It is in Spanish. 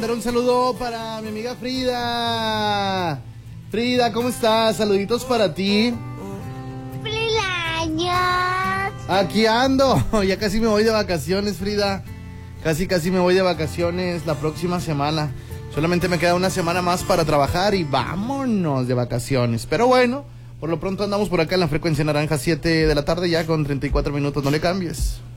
Un saludo para mi amiga Frida. Frida, ¿cómo estás? Saluditos para ti. ¡Feliz año! Aquí ando. Ya casi me voy de vacaciones, Frida. Casi me voy de vacaciones la próxima semana. Solamente me queda una semana más para trabajar y vámonos de vacaciones. Pero bueno, por lo pronto andamos por acá en la frecuencia naranja, 7 de la tarde ya con 34 minutos. No le cambies.